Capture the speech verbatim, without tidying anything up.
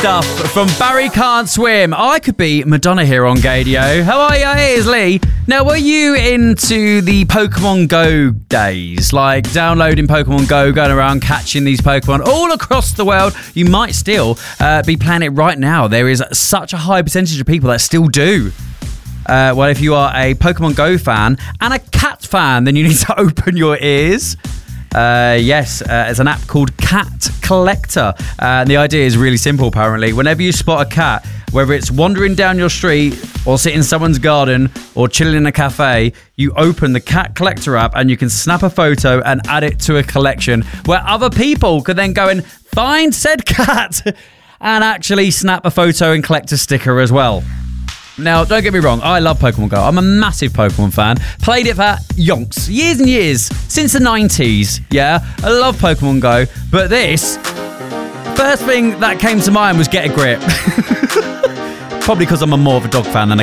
stuff from Barry Can't Swim. I could be Madonna here on Gadio. How are you? Here's Lee. Now, were you into the Pokemon Go days? Like downloading Pokemon Go, going around catching these Pokemon all across the world? You might still uh, be playing it right now. There is such a high percentage of people that still do. Uh, well, if you are a Pokemon Go fan and a cat fan, then you need to open your ears. Uh, yes, uh, it's an app called Cat Collector. Uh, and the idea is really simple, apparently. Whenever you spot a cat, whether it's wandering down your street or sitting in someone's garden or chilling in a cafe, you open the Cat Collector app and you can snap a photo and add it to a collection where other people could then go and find said cat and actually snap a photo and collect a sticker as well. Now, don't get me wrong, I love Pokemon Go. I'm a massive Pokemon fan. Played it for yonks, years and years, since the nineties, yeah? I love Pokemon Go, but this, first thing that came to mind was get a grip. Probably because I'm a more of a dog fan than a